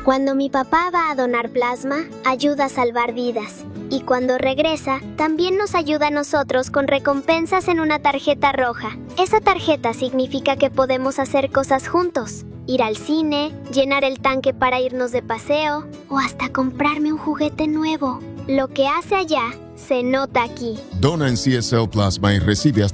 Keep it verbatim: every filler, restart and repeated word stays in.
Cuando mi papá va a donar plasma, ayuda a salvar vidas. Y cuando regresa, también nos ayuda a nosotros con recompensas en una tarjeta roja. Esa tarjeta significa que podemos hacer cosas juntos. Ir al cine, llenar el tanque para irnos de paseo, o hasta comprarme un juguete nuevo. Lo que hace allá, se nota aquí. Dona en C S L Plasma y recibe hasta